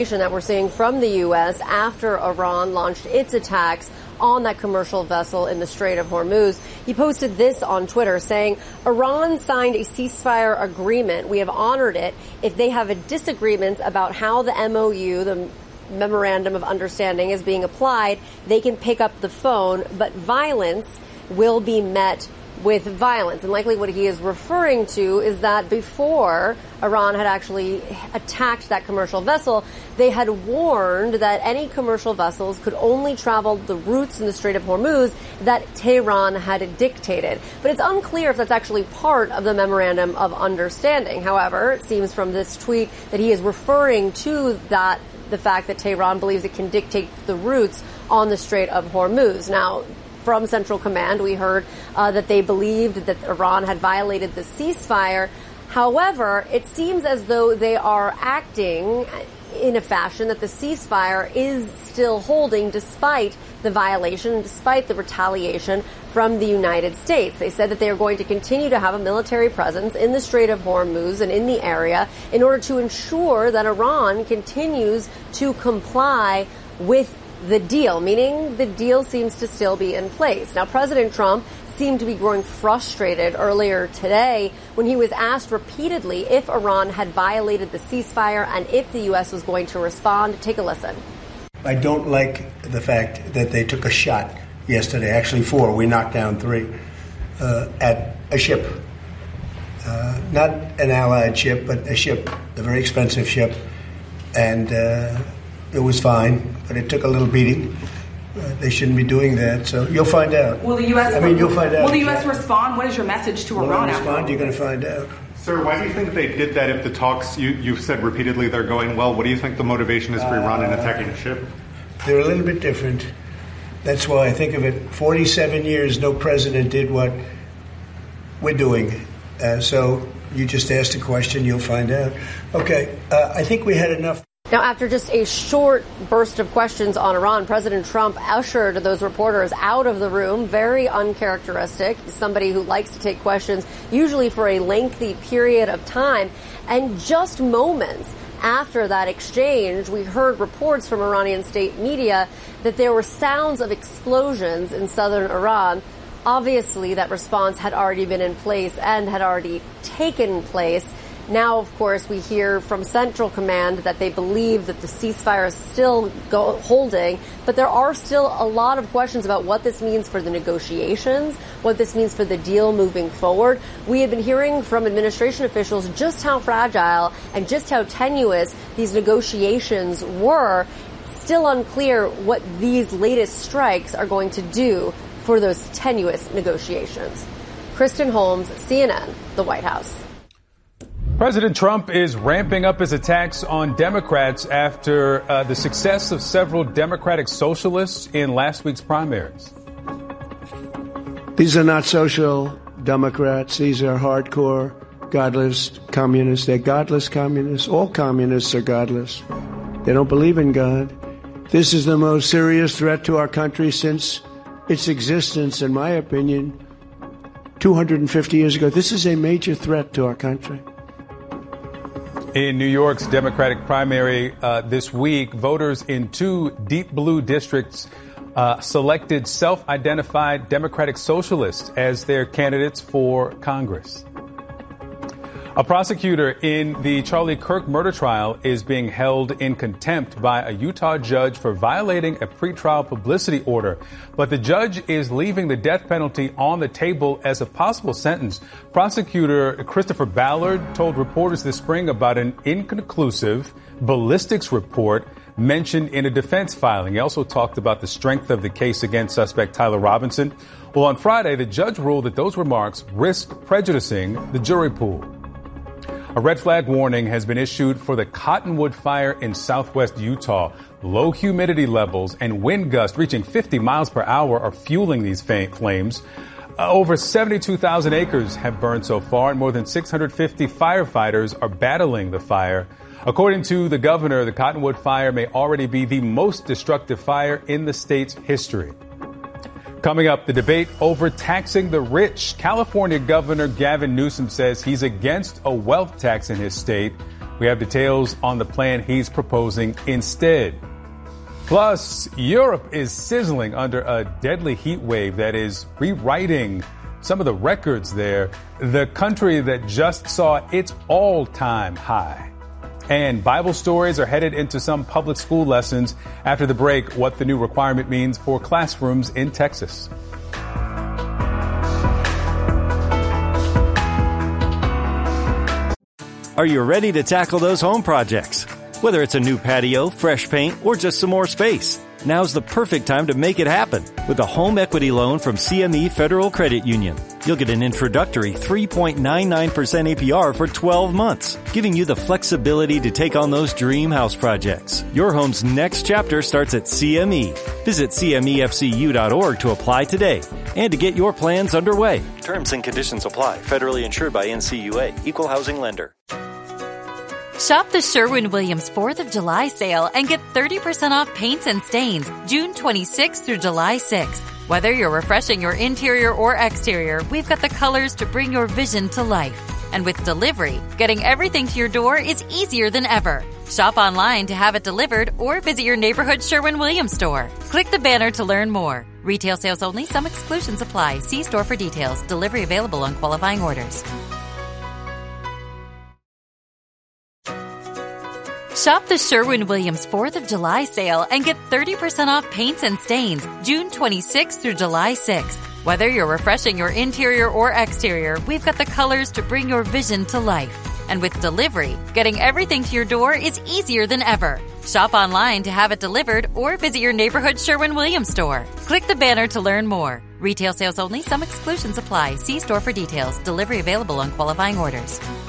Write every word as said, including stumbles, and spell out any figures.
that we're seeing from the U S after Iran launched its attacks on that commercial vessel in the Strait of Hormuz. He posted this on Twitter saying, Iran signed a ceasefire agreement. We have honored it. If they have a disagreement about how the M O U, the Memorandum of Understanding, is being applied, they can pick up the phone, but violence will be met with violence. And likely what he is referring to is that before Iran had actually attacked that commercial vessel, they had warned that any commercial vessels could only travel the routes in the Strait of Hormuz that Tehran had dictated. But it's unclear if that's actually part of the Memorandum of Understanding. However, it seems from this tweet that he is referring to that, the fact that Tehran believes it can dictate the routes on the Strait of Hormuz. Now, from Central Command, we heard uh, that they believed that Iran had violated the ceasefire. However, it seems as though they are acting in a fashion that the ceasefire is still holding despite the violation, despite the retaliation from the United States. They said that they are going to continue to have a military presence in the Strait of Hormuz and in the area in order to ensure that Iran continues to comply with the deal, meaning the deal seems to still be in place. Now, President Trump seemed to be growing frustrated earlier today when he was asked repeatedly if Iran had violated the ceasefire and if the U S was going to respond. Take a listen. I don't like the fact that they took a shot yesterday, actually four, we knocked down three, uh, at a ship. Uh, not an allied ship, but a ship, a very expensive ship. And uh, it was fine, but it took a little beating. Uh, they shouldn't be doing that, so you'll find out. Will the U S I mean, you'll find out. Will the U S respond? What is your message to Will Iran? Will respond? You're going to find out. Sir, why do you think they did that if the talks, you, you've said repeatedly they're going well? What do you think the motivation is for uh, Iran in attacking a ship? They're a little bit different. That's why I think of it. forty-seven years, no president did what we're doing. Uh, so you just asked a question, you'll find out. Okay, uh, I think we had enough. Now, after just a short burst of questions on Iran, President Trump ushered those reporters out of the room. Very uncharacteristic. He's somebody who likes to take questions, usually for a lengthy period of time. And just moments after that exchange, we heard reports from Iranian state media that there were sounds of explosions in southern Iran. Obviously, that response had already been in place and had already taken place. Now, of course, we hear from Central Command that they believe that the ceasefire is still go- holding, but there are still a lot of questions about what this means for the negotiations, what this means for the deal moving forward. We have been hearing from administration officials just how fragile and just how tenuous these negotiations were. Still unclear what these latest strikes are going to do for those tenuous negotiations. Kristen Holmes, C N N, the White House. President Trump is ramping up his attacks on Democrats after uh, the success of several Democratic socialists in last week's primaries. These are not social Democrats. These are hardcore, godless communists. They're godless communists. All communists are godless. They don't believe in God. This is the most serious threat to our country since its existence, in my opinion, two hundred fifty years ago. This is a major threat to our country. In New York's Democratic primary uh, this week, voters in two deep blue districts uh, selected self-identified Democratic socialists as their candidates for Congress. A prosecutor in the Charlie Kirk murder trial is being held in contempt by a Utah judge for violating a pretrial publicity order. But the judge is leaving the death penalty on the table as a possible sentence. Prosecutor Christopher Ballard told reporters this spring about an inconclusive ballistics report mentioned in a defense filing. He also talked about the strength of the case against suspect Tyler Robinson. Well, on Friday, the judge ruled that those remarks risked prejudicing the jury pool. A red flag warning has been issued for the Cottonwood fire in southwest Utah. Low humidity levels and wind gusts reaching fifty miles per hour are fueling these flames. Uh, over seventy-two thousand acres have burned so far, and more than six hundred fifty firefighters are battling the fire. According to the governor, the Cottonwood fire may already be the most destructive fire in the state's history. Coming up, the debate over taxing the rich. California Governor Gavin Newsom says he's against a wealth tax in his state. We have details on the plan he's proposing instead. Plus, Europe is sizzling under a deadly heat wave that is rewriting some of the records there. The country that just saw its all-time high. And Bible stories are headed into some public school lessons. After the break, what the new requirement means for classrooms in Texas. Are you ready to tackle those home projects? Whether it's a new patio, fresh paint, or just some more space, now's the perfect time to make it happen with a home equity loan from C M E Federal Credit Union. You'll get an introductory three point nine nine percent A P R for twelve months, giving you the flexibility to take on those dream house projects. Your home's next chapter starts at C M E. Visit C M E F C U dot org to apply today and to get your plans underway. Terms and conditions apply. Federally insured by N C U A. Equal housing lender. Shop the Sherwin-Williams fourth of July sale and get thirty percent off paints and stains June twenty-sixth through July sixth. Whether you're refreshing your interior or exterior, we've got the colors to bring your vision to life. And with delivery, getting everything to your door is easier than ever. Shop online to have it delivered or visit your neighborhood Sherwin-Williams store. Click the banner to learn more. Retail sales only. Some exclusions apply. See store for details. Delivery available on qualifying orders. Shop the Sherwin-Williams fourth of July sale and get thirty percent off paints and stains June twenty-sixth through July sixth. Whether you're refreshing your interior or exterior, we've got the colors to bring your vision to life. And with delivery, getting everything to your door is easier than ever. Shop online to have it delivered or visit your neighborhood Sherwin-Williams store. Click the banner to learn more. Retail sales only. Some exclusions apply. See store for details. Delivery available on qualifying orders.